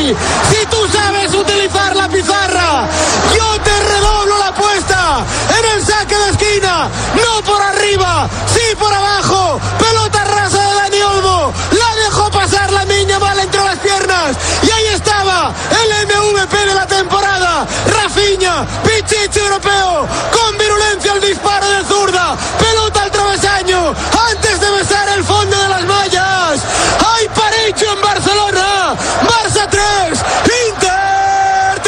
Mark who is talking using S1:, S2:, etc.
S1: Messi. Si tú sabes utilizar la pizarra, yo te redoblo la apuesta en el saque de esquina, no por arriba, sí por abajo. Pelota rasa de Dani Olmo, la dejó pasar la niña mal entre las piernas y ahí estaba el MVP de la temporada, Rafinha, Pichichi europeo.